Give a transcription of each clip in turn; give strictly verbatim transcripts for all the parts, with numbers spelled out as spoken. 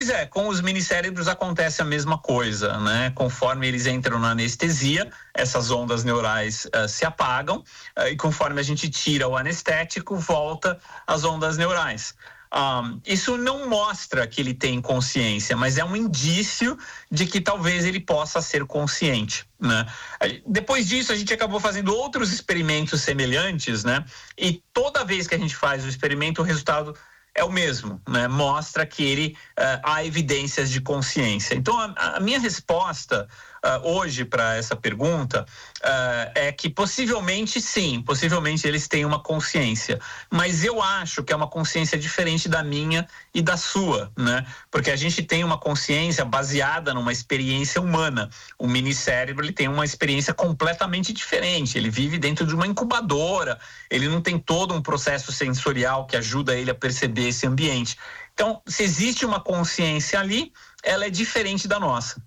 Pois é, com os minicérebros acontece a mesma coisa, né? Conforme eles entram na anestesia, essas ondas neurais uh, se apagam uh, e conforme a gente tira o anestético, volta as ondas neurais. Um, isso não mostra que ele tem consciência, mas é um indício de que talvez ele possa ser consciente, né? Depois disso, a gente acabou fazendo outros experimentos semelhantes, né? E toda vez que a gente faz o experimento, o resultado é o mesmo, né? Mostra que ele uh, há evidências de consciência. Então, a, a minha resposta uh, hoje para essa pergunta uh, é que possivelmente sim, possivelmente eles têm uma consciência, mas eu acho que é uma consciência diferente da minha e da sua, né? Porque a gente tem uma consciência baseada numa experiência humana. O minicérebro, ele tem uma experiência completamente diferente. Ele vive dentro de uma incubadora, ele não tem todo um processo sensorial que ajuda ele a perceber esse ambiente. Então, se existe uma consciência ali, ela é diferente da nossa.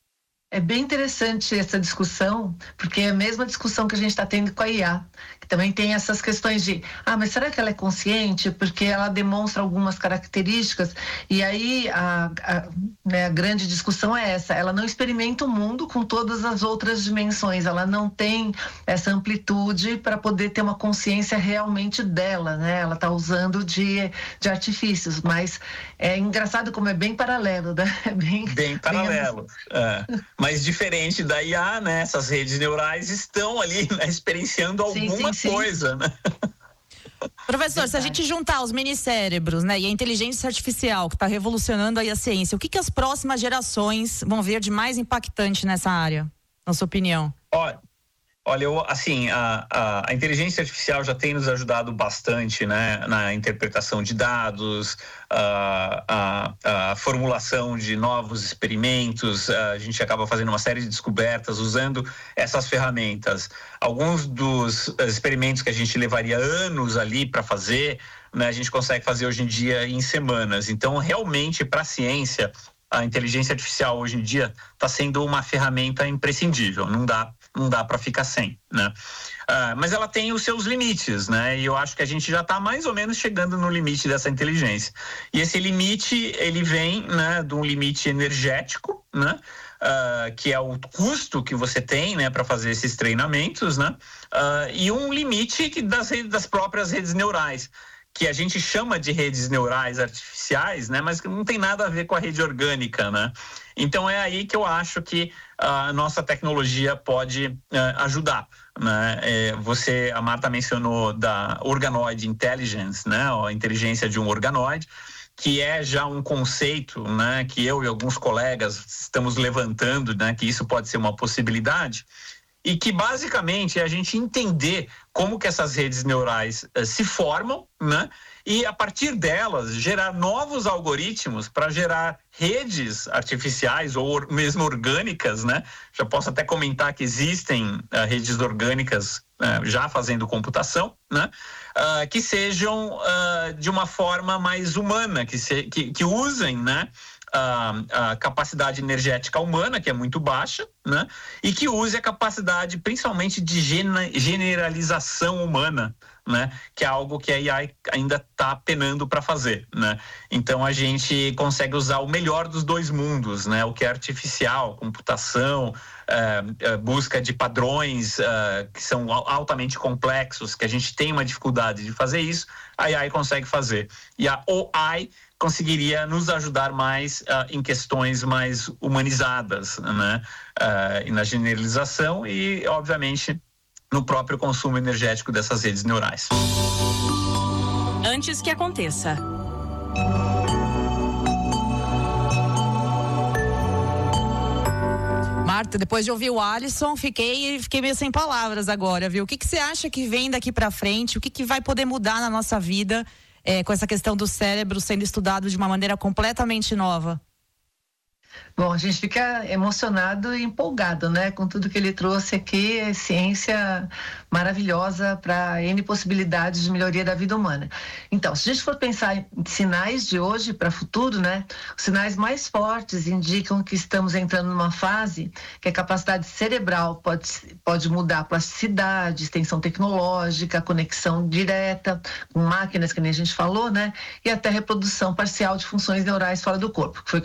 É bem interessante essa discussão, porque é a mesma discussão que a gente está tendo com a I A, que também tem essas questões de, ah, mas será que ela é consciente? Porque ela demonstra algumas características, e aí a, a, né, a grande discussão é essa, ela não experimenta o mundo com todas as outras dimensões, ela não tem essa amplitude para poder ter uma consciência realmente dela, né? Ela está usando de, de artifícios, mas é engraçado como é bem paralelo, né? É bem, bem paralelo, bem... é. Mas diferente da I A, né? Essas redes neurais estão ali, né, experienciando alguma sim, sim, coisa, sim. né? Professor, se a gente juntar os minicérebros, né, e a inteligência artificial que está revolucionando aí a ciência, o que que as próximas gerações vão ver de mais impactante nessa área, na sua opinião? Olha, olha eu, assim, a, a, a inteligência artificial já tem nos ajudado bastante, né, na interpretação de dados, a, a, a formulação de novos experimentos. A gente acaba fazendo uma série de descobertas usando essas ferramentas. Alguns dos experimentos que a gente levaria anos ali para fazer, né, a gente consegue fazer hoje em dia em semanas. Então, realmente, para a ciência, a inteligência artificial hoje em dia está sendo uma ferramenta imprescindível. Não dá não dá para ficar sem, né? Ah, mas ela tem os seus limites, né? E eu acho que a gente já está mais ou menos chegando no limite dessa inteligência. E esse limite, ele vem, né, de um limite energético, né? Uh, que é o custo que você tem, né, para fazer esses treinamentos, né? Uh, e um limite que das, das próprias redes neurais, que a gente chama de redes neurais artificiais, né, mas que não tem nada a ver com a rede orgânica, né? Então é aí que eu acho que a nossa tecnologia pode uh, ajudar, né? É, você, a Marta mencionou da Organoid Intelligence, né, a inteligência de um organoide, que é já um conceito, né, que eu e alguns colegas estamos levantando, né, que isso pode ser uma possibilidade. E que basicamente é a gente entender como que essas redes neurais uh, se formam, né? E a partir delas gerar novos algoritmos para gerar redes artificiais ou or, mesmo orgânicas, né? Já posso até comentar que existem uh, redes orgânicas uh, já fazendo computação, né? Uh, que sejam uh, de uma forma mais humana, que, se, que, que usem, né? A, a capacidade energética humana, que é muito baixa, né? E que use a capacidade principalmente de gena, generalização humana, né? Que é algo que a I A ainda está penando para fazer, né? Então a gente consegue usar o melhor dos dois mundos, né? O que é artificial, computação, é, é, busca de padrões é, que são altamente complexos, que a gente tem uma dificuldade de fazer isso, a I A consegue fazer. E a O I conseguiria nos ajudar mais uh, em questões mais humanizadas, né? Uh, e na generalização e, obviamente, no próprio consumo energético dessas redes neurais. Antes que aconteça. Marta, depois de ouvir o Alisson, fiquei, fiquei meio sem palavras agora, viu? O que que você acha que vem daqui pra frente? O que que vai poder mudar na nossa vida? É, com essa questão do cérebro sendo estudado de uma maneira completamente nova? Bom, a gente fica emocionado e empolgado, né, com tudo que ele trouxe aqui, é ciência maravilhosa para N possibilidades de melhoria da vida humana. Então, se a gente for pensar em sinais de hoje para futuro, né, os sinais mais fortes indicam que estamos entrando numa fase que a capacidade cerebral pode, pode mudar a plasticidade, extensão tecnológica, conexão direta com máquinas, que nem a gente falou, né, e até reprodução parcial de funções neurais fora do corpo, que foi